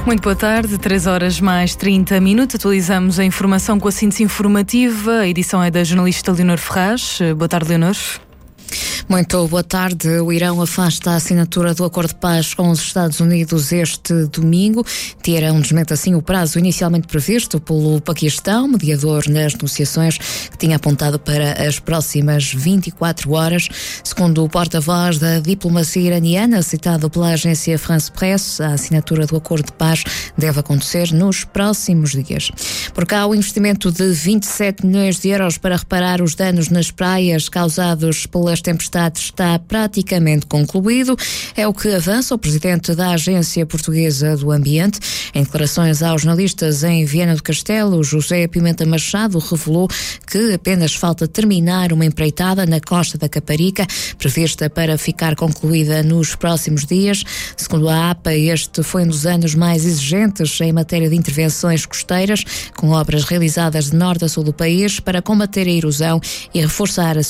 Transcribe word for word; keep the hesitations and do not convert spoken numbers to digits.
Muito boa tarde, três horas mais trinta minutos. Atualizamos a informação com a síntese informativa. A edição é da jornalista Leonor Ferraz. Boa tarde, Leonor. Muito boa tarde. O Irão afasta a assinatura do acordo de paz com os Estados Unidos este domingo. Teherão desmente assim o prazo inicialmente previsto pelo Paquistão, mediador nas negociações, que tinha apontado para as próximas vinte e quatro horas. Segundo o porta-voz da diplomacia iraniana, citado pela agência France Presse, a assinatura do acordo de paz deve acontecer nos próximos dias. Por cá, o investimento de vinte e sete milhões de euros para reparar os danos nas praias causados pelas tempestades está praticamente concluído. É o que avança o presidente da Agência Portuguesa do Ambiente. Em declarações aos jornalistas em Viana do Castelo, José Pimenta Machado revelou que apenas falta terminar uma empreitada na costa da Caparica, prevista para ficar concluída nos próximos dias. Segundo a APA, este foi um dos anos mais exigentes em matéria de intervenções costeiras, com obras realizadas de norte a sul do país para combater a erosão e reforçar a